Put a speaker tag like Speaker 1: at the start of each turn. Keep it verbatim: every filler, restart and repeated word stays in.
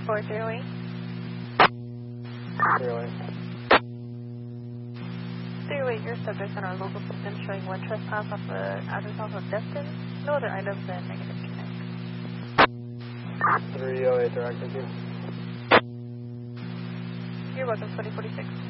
Speaker 1: four zero eight.
Speaker 2: zero eight.
Speaker 1: zero eight, your subject on our local system showing one trespass off the address off of Destin. No other items and negative connect.
Speaker 2: three oh eight direct, thank you.
Speaker 1: You're welcome, twenty forty-six.